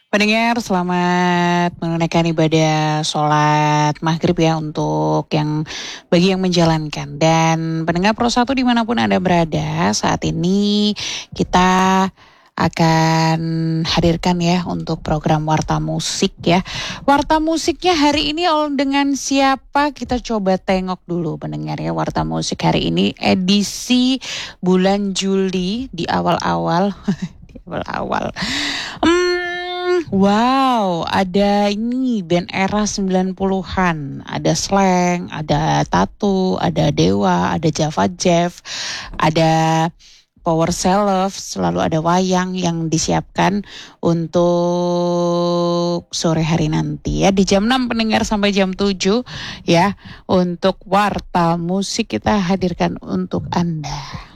Pendengar, selamat menunaikan ibadah sholat maghrib ya untuk bagi yang menjalankan. Dan pendengar Pro 1 dimanapun Anda berada, saat ini kita akan hadirkan ya untuk program Warta Musik ya. Warta Musiknya hari ini dengan siapa? Kita coba tengok dulu pendengar ya. Warta Musik hari ini edisi bulan Juli di awal-awal. Di awal-awal. Wow, ada ini band era 90-an. Ada Slank, ada Tatu, ada Dewa, ada Java Jeff, ada Power Self, selalu ada wayang yang disiapkan untuk sore hari nanti ya. Di jam 6 pendengar sampai jam 7 ya. Untuk Warta Musik kita hadirkan untuk Anda.